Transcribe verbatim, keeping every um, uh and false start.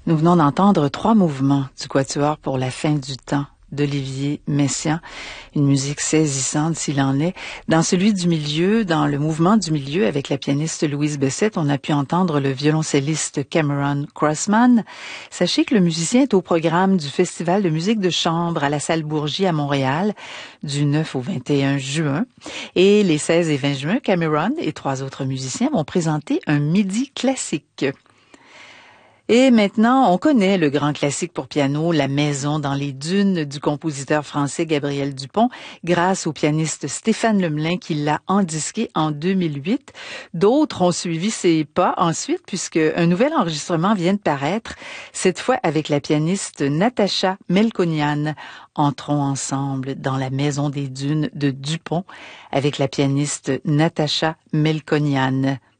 Nous venons d'entendre trois mouvements du Quatuor pour la fin du temps d'Olivier Messiaen, une musique saisissante s'il en est. Dans celui du milieu, dans le mouvement du milieu avec la pianiste Louise Bessette, on a pu entendre le violoncelliste Cameron Crossman. Sachez que le musicien est au programme du Festival de musique de chambre à la Salle Bourgie à Montréal du neuf au vingt et un juin. Et les seize et vingt juin, Cameron et trois autres musiciens vont présenter un midi classique. Et maintenant, on connaît le grand classique pour piano, La Maison dans les dunes du compositeur français Gabriel Dupont, grâce au pianiste Stéphane Lemelin qui l'a endisqué en deux mille huit. D'autres ont suivi ses pas ensuite puisque un nouvel enregistrement vient de paraître, cette fois avec la pianiste Natacha Melkonian. Entrons ensemble dans La Maison des dunes de Dupont avec la pianiste Natacha Melkonian.